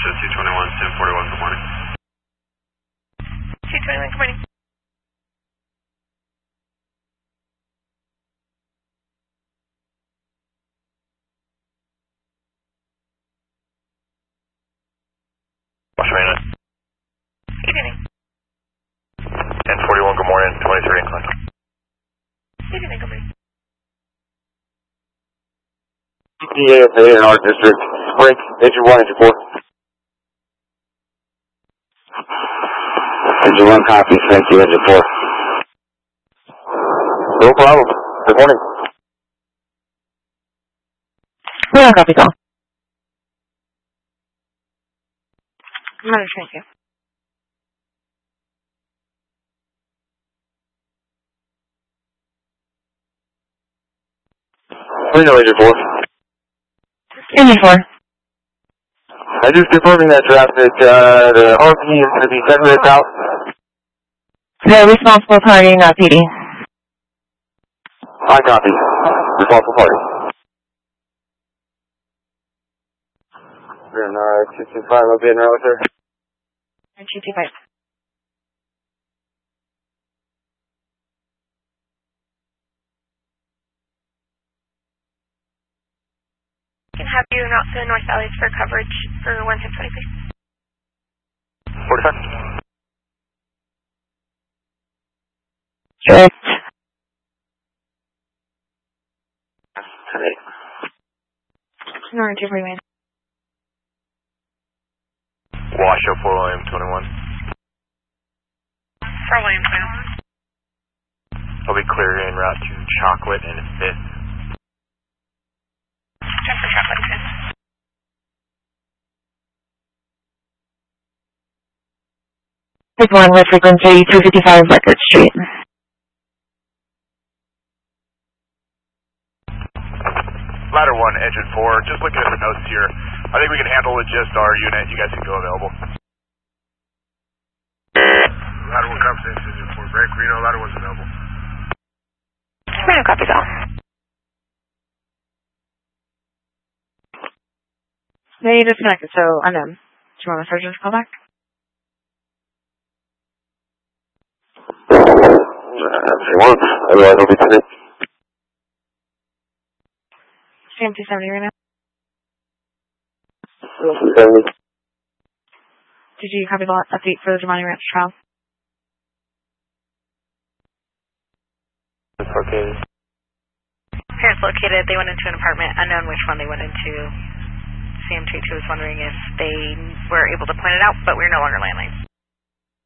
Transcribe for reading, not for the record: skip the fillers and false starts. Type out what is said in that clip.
Washoe 221, 1041, good morning. 221, good morning. Washoe Manor. Good evening. 1041, good morning, 23 incline. Good evening, good morning. ETA in our district. Break, engine 1, engine 4. Engine 1 copy, thank you, engine 4. No problem. Good morning. No copy, call. Manor, thank you. Reno, engine 4. Engine 4. I'm just confirming that traffic, the RP is going to be 10 minutes out. The responsible party, not PD. I copy. Responsible party. We're in 225, I'll be in route, sir. 225. Can have you route to North Valleys for coverage for 11020, please. 45. Strict. Today. North Freeway. Washoe 4 William 21. 4 William 21. I'll be clearing route to Chocolate and 5th. Check for Chocolate 5th. Take one with frequency 255 Record Street. Ladder 1, engine 4, just looking at the notes here. I think we can handle it, just our unit. You guys can go available. Ladder 1 comes in, engine 4 break. Reno, ladder 1's available. Reno copies all. They disconnected, so unknown. Do you want a surgeon's call back? If you want, otherwise I'll be today. CM 270 right now. 270. Did you copy the update for the Germani Ranch trial? It's located. Here it's located. They went into an apartment. Unknown which one they went into. CM22 was wondering if they were able to point it out, but we're no longer landlines.